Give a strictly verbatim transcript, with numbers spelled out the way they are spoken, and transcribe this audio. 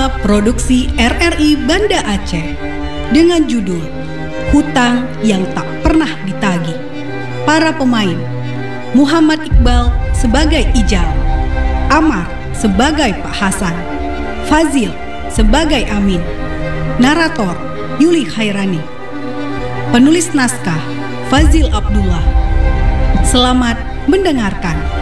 drama produksi R R I Banda Aceh dengan judul Hutang yang Tak Pernah Ditagih. Para pemain: Muhammad Iqbal sebagai Ijal, Amar sebagai Pak Hasan, Fazil sebagai Amin. Narator Yuli Khairani. Penulis naskah Fazil Abdullah. Selamat mendengarkan.